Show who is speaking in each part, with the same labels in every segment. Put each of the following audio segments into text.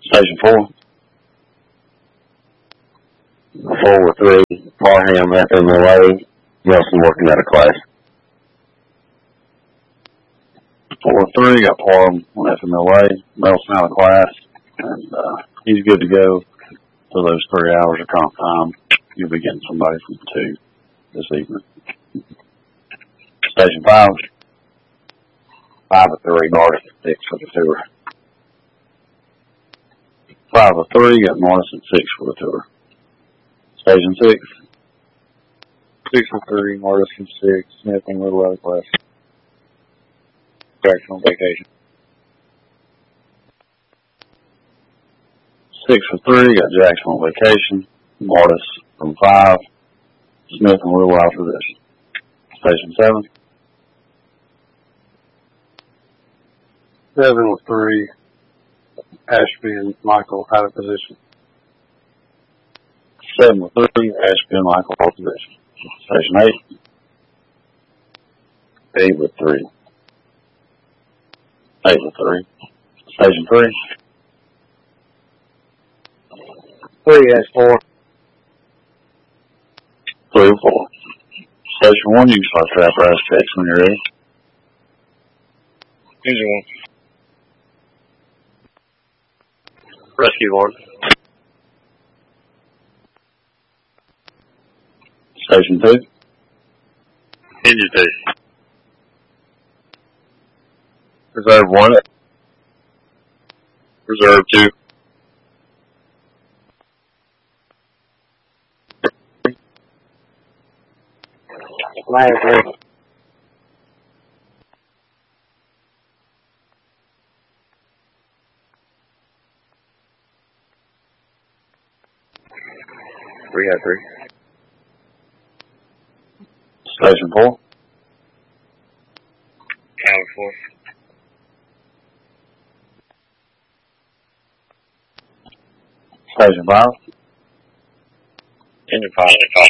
Speaker 1: Station 4. 4-3, Parham, FMLA, Nelson working out of class. 4-3, got Parham on FMLA, Nelson out of class, and he's good to go for those 3 hours of comp time. You'll be getting somebody from 2 this evening. Station 5. 5-3, Norris at 6 for the tour. 5-3, got Norris at 6 for the tour. Station 6.
Speaker 2: 6-3, Norris at 6, Smith and Little out of class. Jackson on vacation.
Speaker 1: 6-3, got Jackson on vacation. Mortis from 5. Smith and Little out for this. Station 7.
Speaker 2: 7-3, Ashby and Michael out of position.
Speaker 1: 7-3, Ashby and Michael out of position. Station 8. 8-3. 8-3. Station 3.
Speaker 2: 3-4.
Speaker 1: 3-4. Station 1, you can start trap rise checks when you're ready.
Speaker 2: Engine 1.
Speaker 3: Rescue 1.
Speaker 1: Station 2.
Speaker 3: Engine 2.
Speaker 1: Reserve 1.
Speaker 3: Reserve 2.
Speaker 2: Line 3.
Speaker 3: We have 3.
Speaker 1: Station 4.
Speaker 3: Tower 4.
Speaker 1: Station 5.
Speaker 3: Engine 5.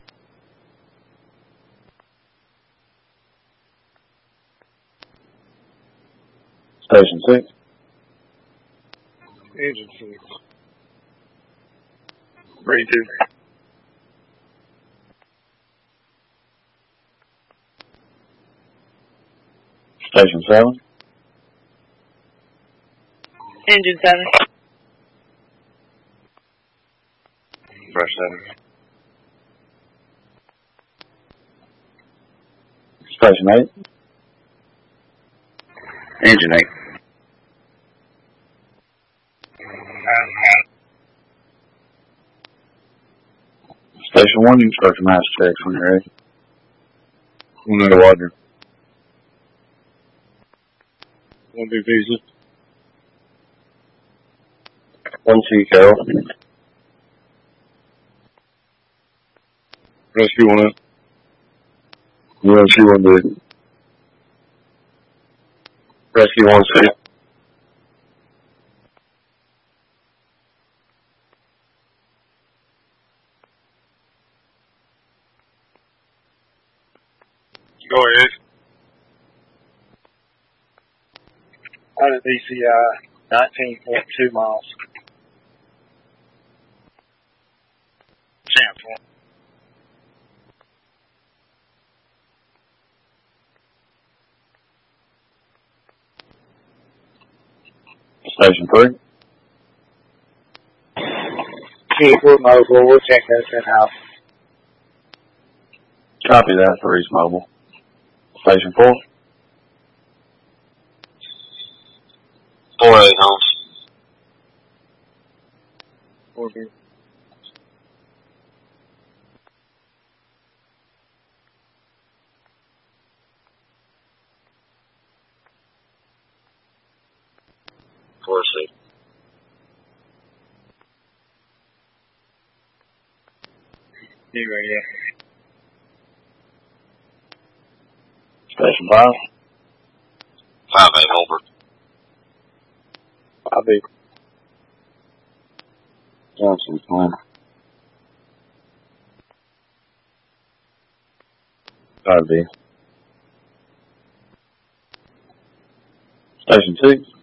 Speaker 1: Station 6.
Speaker 2: Engine 6.
Speaker 3: Ready 2.
Speaker 1: Station 7.
Speaker 4: Engine 7.
Speaker 3: Brush 7.
Speaker 1: Station 8.
Speaker 3: Engine 8.
Speaker 1: Station 1, you can start your mass checks when you're ready.
Speaker 2: No water. 1 2 pieces.
Speaker 1: 1-2, Carol.
Speaker 2: Rescue 1 up.
Speaker 1: Rescue 1, dude. Rescue 1, 6.
Speaker 2: Go ahead.
Speaker 5: Out of VCI, 19.2 miles.
Speaker 3: Chance 1.
Speaker 1: Station 3.
Speaker 5: We're mobile. We'll check that out.
Speaker 1: Copy that, 3's mobile. Station 4.
Speaker 3: 4-8 Holmes.
Speaker 2: 4 2.
Speaker 5: Anyway, yeah.
Speaker 1: Station 5.
Speaker 3: 5-8 Holbert.
Speaker 1: 5B. Johnson, Flynn. 5B. Station 6.